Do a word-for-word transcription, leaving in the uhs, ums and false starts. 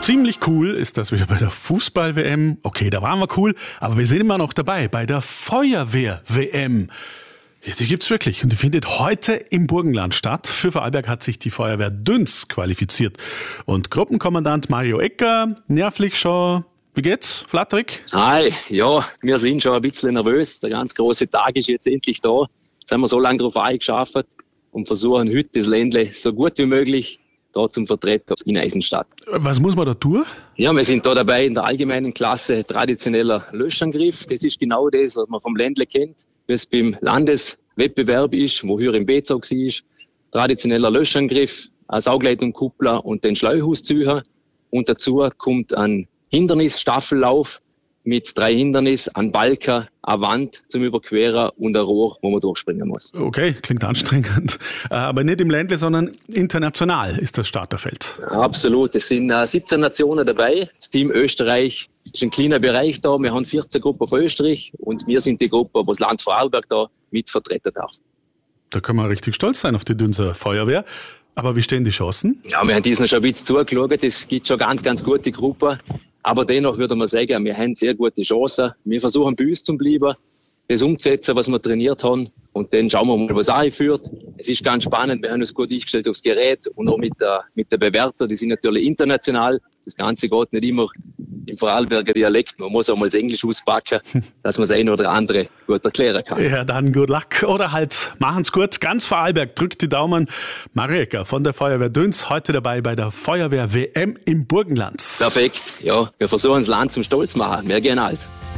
Ziemlich cool ist, dass wir bei der Fußball-W M, okay, da waren wir cool, aber wir sind immer noch dabei bei der Feuerwehr-W M. Ja, die gibt's wirklich und die findet heute im Burgenland statt. Für Vorarlberg hat sich die Feuerwehr Düns qualifiziert. Und Gruppenkommandant Mario Ecker, nervlich schon, wie geht's, flatterig? Hi, ja, wir sind schon ein bisschen nervös. Der ganz große Tag ist jetzt endlich da. Jetzt haben wir so lange darauf eingeschafft und versuchen heute das Ländle so gut wie möglich da zum Vertreten in Eisenstadt. Was muss man da tun? Ja, wir sind da dabei in der allgemeinen Klasse traditioneller Löschangriff. Das ist genau das, was man vom Ländle kennt, wie es beim Landeswettbewerb ist, wo hier im Bezirk war. Traditioneller Löschangriff, eine Saugleitung, Kuppler und den Schleuhuszücher. Und dazu kommt ein Hindernisstaffellauf mit drei Hindernissen, ein Balken, eine Wand zum Überqueren und ein Rohr, wo man durchspringen muss. Okay, klingt anstrengend. Aber nicht im Ländle, sondern international ist das Starterfeld. Absolut. Es sind äh, siebzehn Nationen dabei. Das Team Österreich ist ein kleiner Bereich da. Wir haben vierzehn Gruppen von Österreich und wir sind die Gruppe, wo das Land Vorarlberg da mit vertreten darf. Da können wir richtig stolz sein auf die Dünser Feuerwehr. Aber wie stehen die Chancen? Ja, wir haben diesen schon ein bisschen zugeschaut. Es gibt schon ganz, ganz gute Gruppen. Aber dennoch würde man sagen, wir haben sehr gute Chancen. Wir versuchen bei uns zu bleiben, das umzusetzen, was wir trainiert haben. Und dann schauen wir mal, was einführt. Es ist ganz spannend. Wir haben uns gut eingestellt aufs Gerät und auch mit der, mit der Bewerter. Die sind natürlich international. Das Ganze geht nicht immer im Vorarlberger Dialekt. Man muss auch mal das Englisch auspacken, dass man das eine oder andere gut erklären kann. Ja, dann good luck. Oder halt, machen's gut. Ganz Vorarlberg drückt die Daumen. Mario Ecker von der Feuerwehr Düns, heute dabei bei der Feuerwehr-W M im Burgenland. Perfekt. Ja, wir versuchen das Land zum Stolz machen. Mehr gern als.